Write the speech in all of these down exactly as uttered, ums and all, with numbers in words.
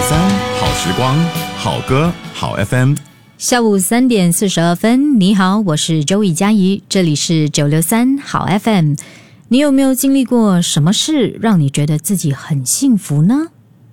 三好时光，好歌好 F M。 下午三点四十二分，你好，我是周以佳怡，这里是九六三好 F M。你有没有经历过什么事让你觉得自己很幸福呢？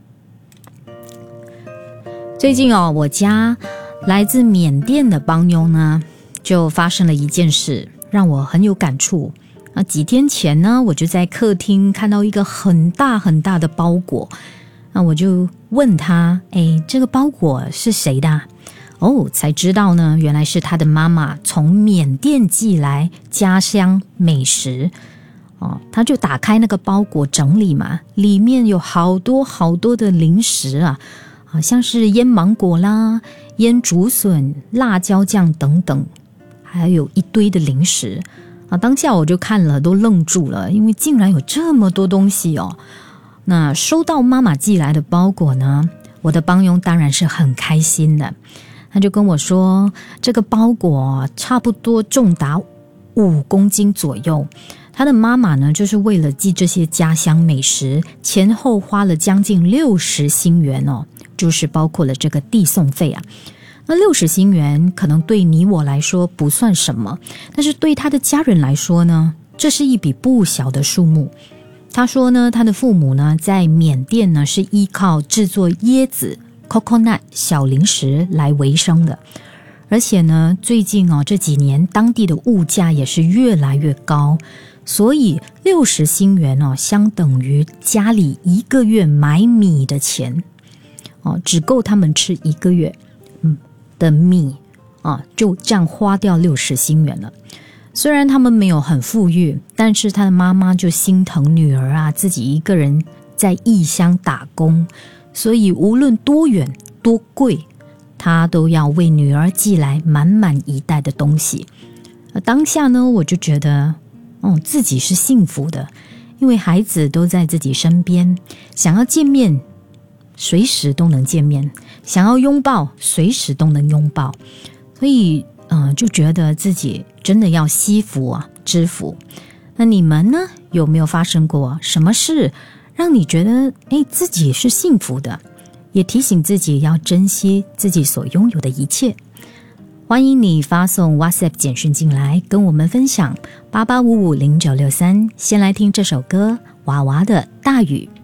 最近哦，我家来自缅甸的帮佣呢，就发生了一件事，让我很有感触。那几天前呢，我就在客厅看到一个很大很大的包裹，那我就问他，诶，这个包裹是谁的？哦，才知道呢，原来是他的妈妈从缅甸寄来家乡美食。哦，他就打开那个包裹整理嘛，里面有好多好多的零食啊，好像是腌芒果啦、腌竹笋、辣椒酱等等，还有一堆的零食啊。当下我就看了都愣住了，因为竟然有这么多东西哦。那收到妈妈寄来的包裹呢，我的帮佣当然是很开心的。他就跟我说，这个包裹差不多重达五公斤左右。他的妈妈呢，就是为了寄这些家乡美食，前后花了将近六十新元哦，就是包括了这个递送费啊。那六十新元可能对你我来说不算什么，但是对他的家人来说呢，这是一笔不小的数目。他说呢，他的父母呢，在缅甸呢是依靠制作椰子 coconut 小零食来为生的，而且呢，最近哦这几年当地的物价也是越来越高，所以六十新元哦，相等于家里一个月买米的钱哦，只够他们吃一个月嗯的米啊，就这样花掉六十新元了。虽然他们没有很富裕，但是他的妈妈就心疼女儿啊，自己一个人在异乡打工，所以无论多远多贵，他都要为女儿寄来满满一袋的东西。而当下呢，我就觉得哦，自己是幸福的，因为孩子都在自己身边，想要见面随时都能见面，想要拥抱随时都能拥抱，所以呃，就觉得自己真的要惜福啊，知福。那你们呢，有没有发生过什么事让你觉得诶自己是幸福的，也提醒自己要珍惜自己所拥有的一切？欢迎你发送 WhatsApp 简讯进来跟我们分享八八五五零九六三。先来听这首歌，娃娃的大雨。